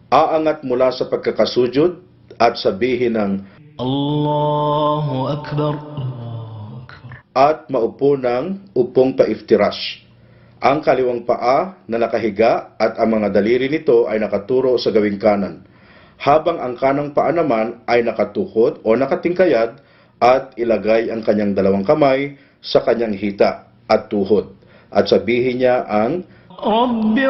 Aangat mula sa pagkakasujud at sabihin ng Allahu Akbar. Allahu Akbar. at maupo ng upong paiftirash. Ang kaliwang paa na nakahiga at ang mga daliri nito ay nakaturo sa gawing kanan, habang ang kanang paa naman ay nakatukod o nakatingkayad at ilagay ang kanyang dalawang kamay sa kanyang hita at tuhod at sabihin niya ang Rabbi